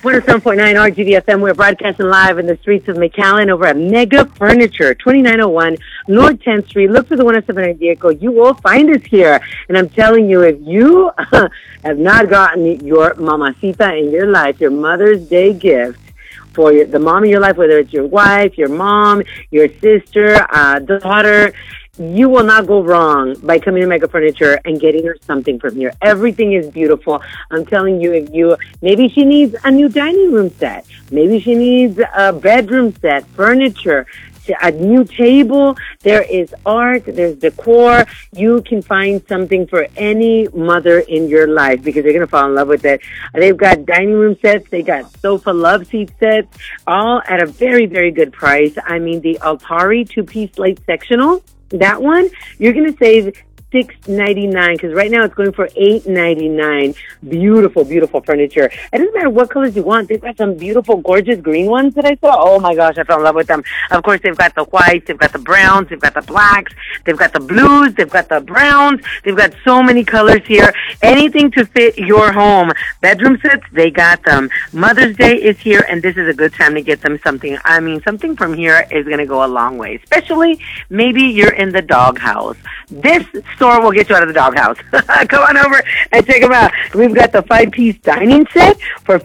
107.9 RGVFM. We're broadcasting live in the streets of McAllen over at Mega Furniture, 2901 North 10th Street. Look for the 107 vehicle. You will find us here. And I'm telling you, if you have not gotten your mamacita in your life, your Mother's Day gift, for the mom in your life, whether it's your wife, your mom, your sister, daughter, you will not go wrong by coming to Mega Furniture and getting her something from here. Everything is beautiful. I'm telling you, maybe she needs a new dining room set. Maybe she needs a bedroom set, furniture, a new table. There is art, there's decor. You can find something for any mother in your life because they're going to fall in love with it. They've got dining room sets. They got sofa love seat sets, all at a very, very good price. I mean, the Altari two-piece light sectional, that one, you're going to save $6.99 because right now it's going for $8.99. Beautiful, beautiful furniture. It doesn't matter what colors you want. They've got some beautiful, gorgeous green ones that I saw. Oh my gosh, I fell in love with them. Of course, they've got the whites, they've got the browns, they've got the blacks, they've got the blues, they've got the browns. They've got so many colors here. Anything to fit your home. Bedroom sets, they got them. Mother's Day is here, and this is a good time to get them something. I mean, something from here is going to go a long way, especially maybe you're in the doghouse. This store will get you out of the doghouse. Come on over and check them out. We've got the 5-piece dining set for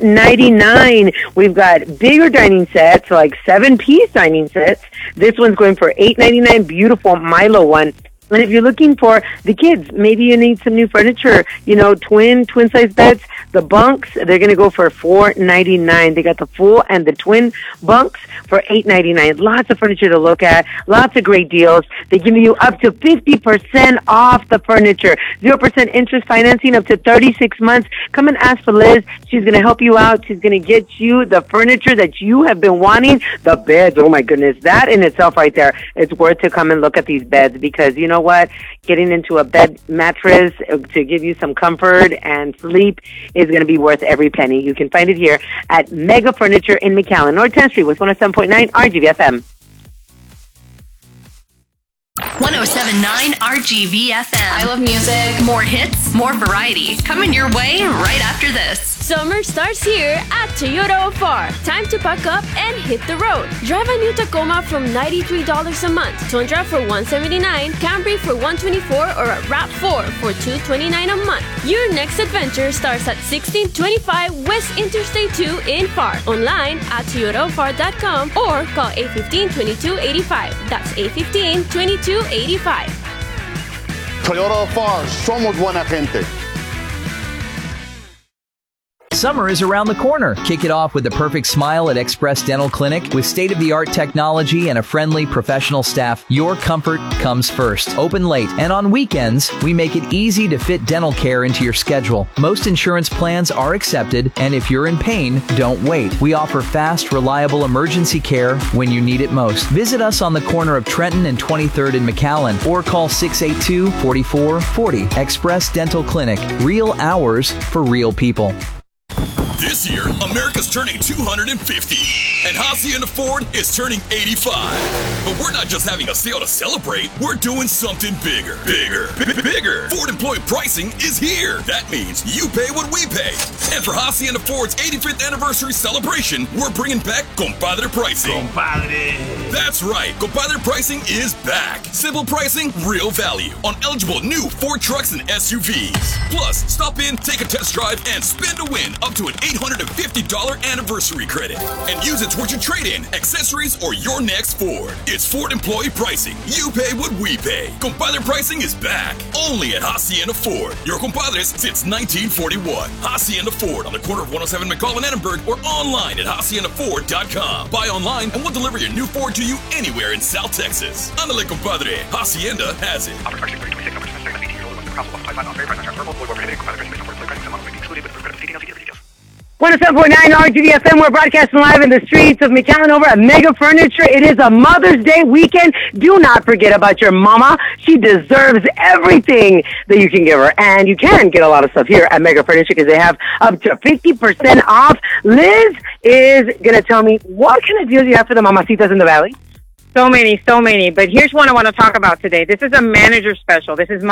$4.99. We've got bigger dining sets, like 7-piece dining sets. This one's going for $8.99. Beautiful Milo one. And if you're looking for the kids, maybe you need some new furniture, twin-size beds, the bunks, they're going to go for $4.99. They got the full and the twin bunks for $8.99. Lots of furniture to look at, lots of great deals. They give you up to 50% off the furniture, 0% interest financing up to 36 months. Come and ask for Liz. She's going to help you out. She's going to get you the furniture that you have been wanting. The beds, oh my goodness, that in itself right there, it's worth to come and look at these beds because you know what? Getting into a bed mattress to give you some comfort and sleep is going to be worth every penny. You can find it here at Mega Furniture in McAllen, North 10th Street with 107.9 RGVFM. 107.9 RGVFM. I love music. More hits, more variety. Coming your way right after this. Summer starts here at Toyota Afar. Time to pack up and hit the road. Drive a new Tacoma from $93 a month, Tundra for $179, Camry for $124, or a RAV4 for $229 a month. Your next adventure starts at 1625 West Interstate 2 in Far. Online at toyotafar.com or call 815-2285. That's 815-2285. Toyota Afar, somos buena gente. Summer is around the corner. Kick it off with the perfect smile at Express Dental Clinic. With state-of-the-art technology and a friendly professional staff, your comfort comes first. Open late, and on weekends, we make it easy to fit dental care into your schedule. Most insurance plans are accepted, and if you're in pain, don't wait. We offer fast, reliable emergency care when you need it most. Visit us on the corner of Trenton and 23rd in McAllen, or call 682-4440. Express Dental Clinic. Real hours for real people. This year, America's turning 250, and Hacienda Ford is turning 85. But we're not just having a sale to celebrate, we're doing something bigger. Bigger. Ford employee pricing is here. That means you pay what we pay. And for Hacienda Ford's 85th anniversary celebration, we're bringing back Compadre pricing. Compadre. That's right, Compadre pricing is back. Simple pricing, real value on eligible new Ford trucks and SUVs. Plus, stop in, take a test drive, and spin to win up to an $850 anniversary credit and use it towards your trade-in, accessories, or your next Ford. It's Ford employee pricing. You pay what we pay. Compadre pricing is back. Only at Hacienda Ford. Your compadres since 1941. Hacienda Ford on the corner of 107 McCall and Edinburgh or online at haciendaford.com. Buy online and we'll deliver your new Ford to you anywhere in South Texas. Ándale, compadre. Hacienda has it. 107.9 RGVFM. We're broadcasting live in the streets of McAllen over at Mega Furniture. It is a Mother's Day weekend. Do not forget about your mama. She deserves everything that you can give her. And you can get a lot of stuff here at Mega Furniture because they have up to 50% off. Liz is going to tell me what kind of deals you have for the mamacitas in the valley. So many. But here's one I want to talk about today. This is a manager special. This is